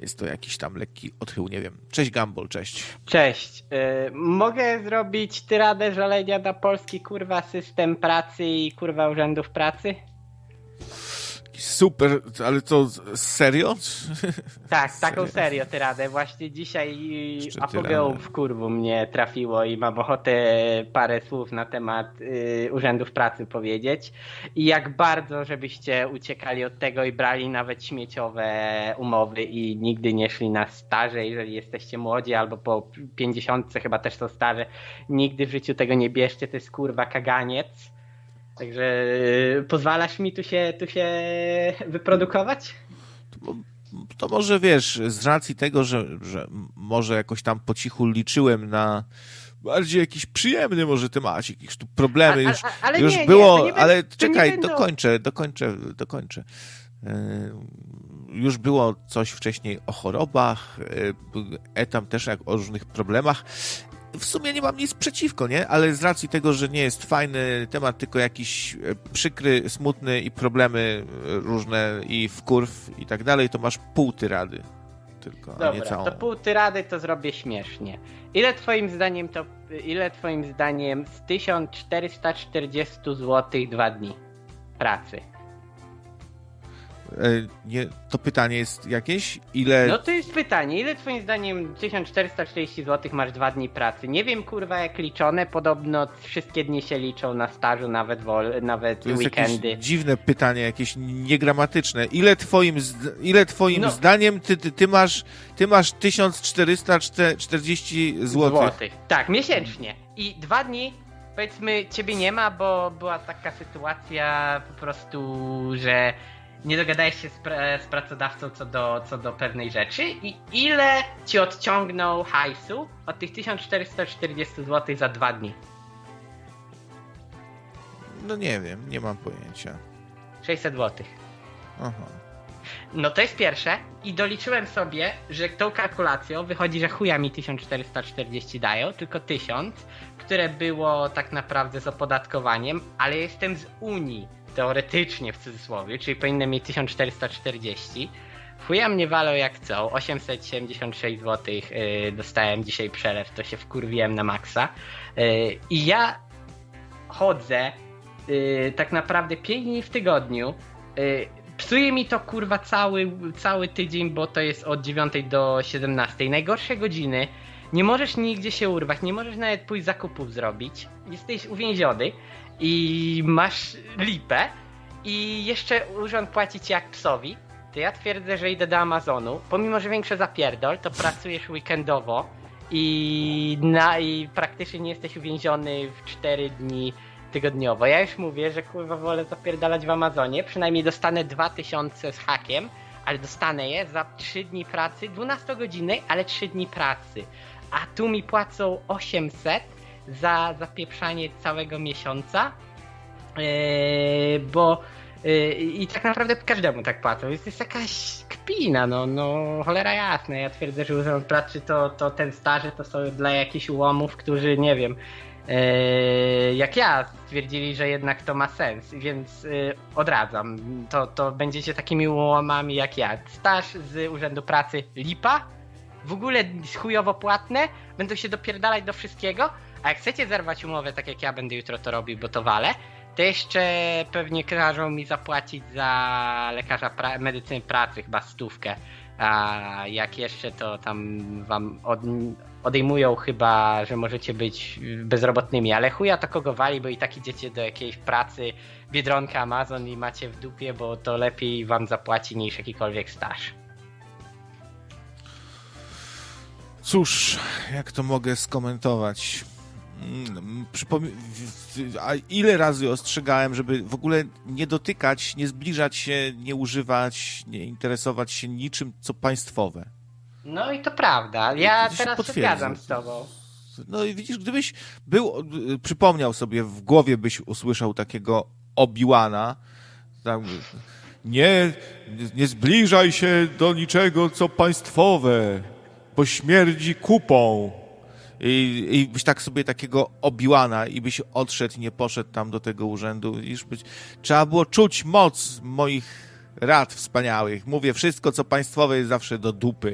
jest to jakiś tam lekki odchył, nie wiem. Cześć Gumball, cześć. Cześć. Mogę zrobić tyradę żalenia na polski kurwa system pracy i kurwa urzędów pracy? Super, ale to serio? Tak, taką serio tyradę. Właśnie dzisiaj apogeum w kurwu mnie trafiło i mam ochotę parę słów na temat urzędów pracy powiedzieć. I jak bardzo, żebyście uciekali od tego i brali nawet śmieciowe umowy i nigdy nie szli na staże, jeżeli jesteście młodzi, albo po 50 chyba też są staże. Nigdy w życiu tego nie bierzcie, to jest kurwa kaganiec. Także pozwalasz mi tu się wyprodukować? To może wiesz, z racji tego, że może jakoś tam po cichu liczyłem na bardziej jakiś przyjemny może temat, jakieś tu problemy już było, ale czekaj, dokończę. Już było coś wcześniej o chorobach, tam też jak o różnych problemach. W sumie nie mam nic przeciwko, nie? Ale z racji tego, że nie jest fajny temat, tylko jakiś przykry, smutny i problemy różne i wkurw i tak dalej, to masz pół tyrady tylko, dobra, a nie całą. To pół tyrady to zrobię śmiesznie. Ile twoim zdaniem z 1440 zł 2 dni pracy? Nie, to pytanie jest jakieś? Ile... No to jest pytanie, ile twoim zdaniem 1440 zł masz 2 dni pracy? Nie wiem kurwa jak liczone, podobno wszystkie dni się liczą na stażu, nawet to jest weekendy. Jakieś dziwne pytanie, jakieś niegramatyczne. Ile twoim zdaniem ty masz 1440 zł? Tak, miesięcznie. I 2 dni powiedzmy ciebie nie ma, bo była taka sytuacja po prostu, że nie dogadałeś się z pracodawcą co do pewnej rzeczy i ile ci odciągnął hajsu od tych 1440 zł za 2 dni? No nie wiem, nie mam pojęcia. 600 zł. Aha. No to jest pierwsze i doliczyłem sobie, że tą kalkulacją wychodzi, że chuja mi 1440 dają, tylko 1000, które było tak naprawdę z opodatkowaniem, ale jestem z Unii. Teoretycznie w cudzysłowie, czyli powinienem mieć 1440. Chuja mnie walą jak chcą, 876 zł dostałem dzisiaj przelew, to się wkurwiłem na maksa. I ja chodzę tak naprawdę 5 dni w tygodniu. Psuje mi to kurwa cały tydzień, bo to jest od 9 do 17. Najgorsze godziny. Nie możesz nigdzie się urwać, nie możesz nawet pójść zakupów zrobić. Jesteś uwięziony i masz lipę i jeszcze urząd płaci ci jak psowi, to ja twierdzę, że idę do Amazonu, pomimo, że większe zapierdol, to pracujesz weekendowo i praktycznie nie jesteś uwięziony w 4 dni tygodniowo. Ja już mówię, że kurwa wolę zapierdalać w Amazonie, przynajmniej dostanę 2000 z hakiem, ale dostanę je za 3 dni pracy, 12 godziny, ale 3 dni pracy. A tu mi płacą 800 za zapieprzanie całego miesiąca, bo i tak naprawdę każdemu tak płacą. Jest jakaś kpina, no cholera jasna. Ja twierdzę, że urząd pracy to ten staże to są dla jakichś ułomów, którzy nie wiem, jak ja stwierdzili, że jednak to ma sens, więc odradzam. To będziecie takimi ułomami jak ja. Staż z urzędu pracy lipa, w ogóle chujowo płatne, będą się dopierdalać do wszystkiego, a jak chcecie zerwać umowę, tak jak ja będę jutro to robił, bo to walę, to jeszcze pewnie każą mi zapłacić za lekarza medycyny pracy chyba 100, a jak jeszcze to tam wam odejmują chyba, że możecie być bezrobotnymi, ale chuja to kogo wali, bo i tak idziecie do jakiejś pracy, Biedronka, Amazon i macie w dupie, bo to lepiej wam zapłaci niż jakikolwiek staż. Cóż, jak to mogę skomentować? A ile razy ostrzegałem, żeby w ogóle nie dotykać, nie zbliżać się, nie używać, nie interesować się niczym, co państwowe. No i to prawda. Ja teraz się zgadzam z tobą. No i widzisz, gdybyś przypomniał sobie, w głowie byś usłyszał takiego Obi-Wana, tam, nie zbliżaj się do niczego, co państwowe, bo śmierdzi kupą. I byś tak sobie takiego Obi-Wana i byś odszedł, nie poszedł tam do tego urzędu. Trzeba było czuć moc moich rad wspaniałych. Mówię, wszystko co państwowe jest zawsze do dupy.